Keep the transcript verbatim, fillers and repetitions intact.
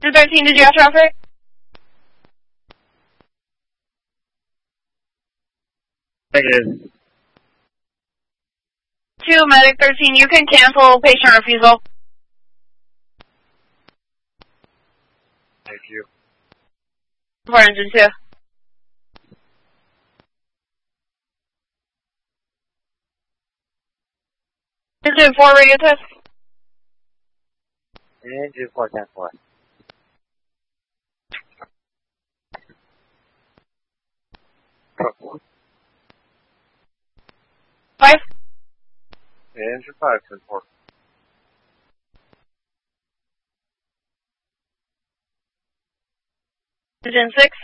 two thirteen, did you have traffic? Negative. two, medic thirteen, you can cancel patient refusal. Thank you. For engine two. Engine four, radio test. Engine four, ten four. Five. Engine five, ten four. Engine six.